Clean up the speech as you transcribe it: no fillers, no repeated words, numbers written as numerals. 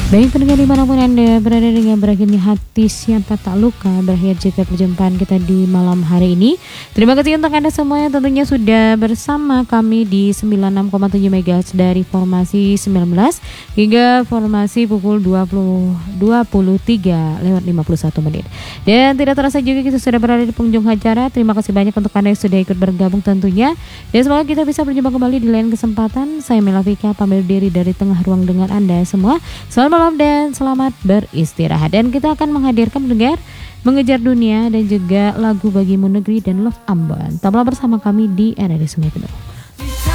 Baik pendengar dimanapun Anda berada, dengan berakhirnya hati siapa tak luka berakhir jika perjumpaan kita di malam hari ini. Terima kasih untuk Anda semua yang tentunya sudah bersama kami di 96,7 MHz dari formasi 19 hingga formasi pukul 23:51. Dan tidak terasa juga kita sudah berada di penghujung acara. Terima kasih banyak untuk Anda yang sudah ikut bergabung tentunya. Dan semoga kita bisa berjumpa kembali di lain kesempatan. Saya Melavika pamit diri dari tengah ruang dengan Anda semua. Selamat malam dan selamat beristirahat. Dan kita akan menghadirkan pendengar Mengejar Dunia dan juga lagu Bagimu Negeri dan Love Ambon. Tetaplah bersama kami di RRI Sungai Penuh.